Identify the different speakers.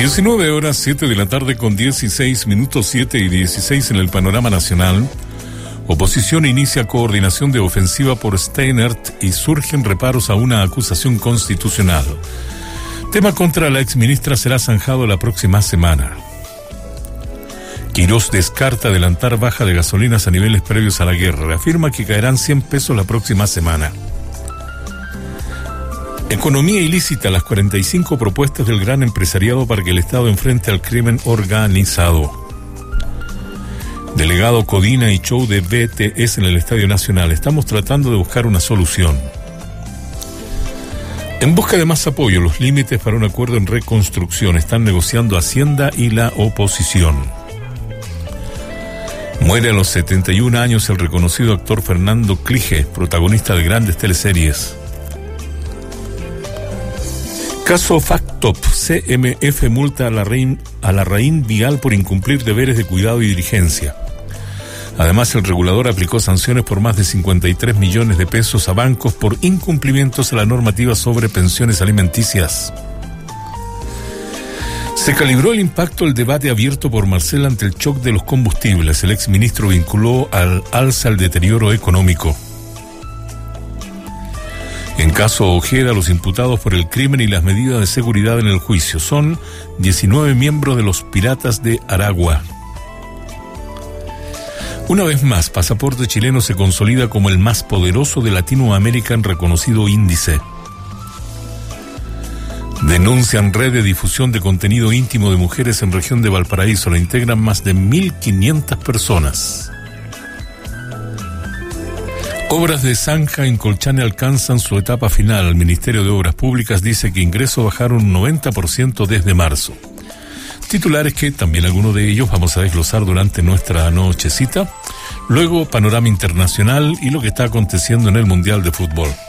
Speaker 1: 19:07 de la tarde con 16 minutos, 7 y 16 en el panorama nacional. Oposición inicia coordinación de ofensiva por Steinert y surgen reparos a una acusación constitucional. Tema contra la exministra será zanjado la próxima semana. Quirós descarta adelantar baja de gasolinas a niveles previos a la guerra. Afirma que caerán 100 pesos la próxima semana. Economía ilícita, las 45 propuestas del gran empresariado para que el Estado enfrente al crimen organizado. Delegado Codina y show de BTS en el Estadio Nacional. Estamos tratando de buscar una solución. En busca de más apoyo, los límites para un acuerdo en reconstrucción. Están negociando Hacienda y la oposición. Muere a los 71 años el reconocido actor Fernando Clige, protagonista de grandes teleseries. Caso Factop, CMF multa a la Raín Vial por incumplir deberes de cuidado y dirigencia. Además, el regulador aplicó sanciones por más de 53 millones de pesos a bancos por incumplimientos a la normativa sobre pensiones alimenticias. Se calibró el impacto del debate abierto por Marcel ante el shock de los combustibles. El exministro vinculó al alza el deterioro económico. En caso Ojeda, los imputados por el crimen y las medidas de seguridad en el juicio son 19 miembros de los Piratas de Aragua. Una vez más, Pasaporte Chileno se consolida como el más poderoso de Latinoamérica en reconocido índice. Denuncian red de difusión de contenido íntimo de mujeres en región de Valparaíso. La integran más de 1.500 personas. Obras de zanja en Colchane alcanzan su etapa final. El Ministerio de Obras Públicas dice que ingresos bajaron un 90% desde marzo. Titulares que también algunos de ellos vamos a desglosar durante nuestra nochecita. Luego, panorama internacional y lo que está aconteciendo en el Mundial de Fútbol.